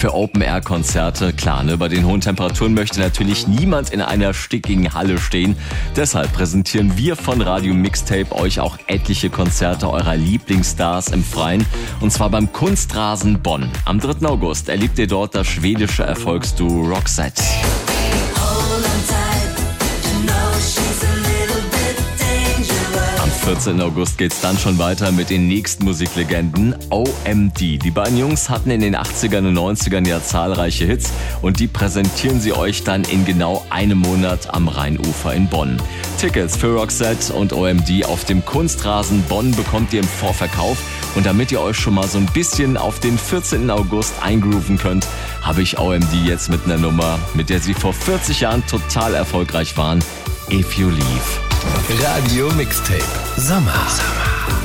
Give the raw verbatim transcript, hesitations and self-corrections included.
für Open-Air-Konzerte. Klar, ne, bei den hohen Temperaturen möchte natürlich niemand in einer stickigen Halle stehen. Deshalb präsentieren wir von Radio Mixtape euch auch etliche Konzerte eurer Lieblingsstars im Freien. Und zwar beim Kunstrasen Bonn. Am dritten August erlebt ihr dort das schwedische Erfolgsduo Roxette. Am vierzehnten August geht's dann schon weiter mit den nächsten Musiklegenden O M D. Die beiden Jungs hatten in den achtzigern und neunzigern ja zahlreiche Hits und die präsentieren sie euch dann in genau einem Monat am Rheinufer in Bonn. Tickets für Roxette und O M D auf dem Kunstrasen Bonn bekommt ihr im Vorverkauf. Und damit ihr euch schon mal so ein bisschen auf den vierzehnten August eingrooven könnt, habe ich O M D jetzt mit einer Nummer, mit der sie vor vierzig Jahren total erfolgreich waren. If You Leave. Radio Mixtape Sommer. Sommer.